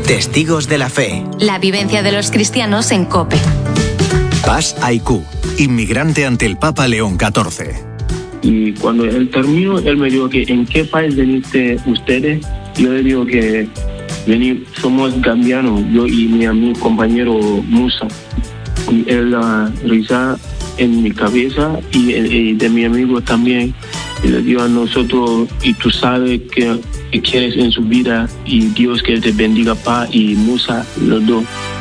Testigos de la Fe. La vivencia de los cristianos en COPE. Paz Aicú, inmigrante ante el Papa León XIV. Y cuando él terminó, él me dijo que ¿en qué país veniste ustedes? Yo le digo que somos gambianos, yo y mi amigo compañero Musa. Y él risa en mi cabeza y de mi amigo también. Y le digo a nosotros, y tú sabes que quieres en su vida y Dios que te bendiga, Pa y Musa, los dos.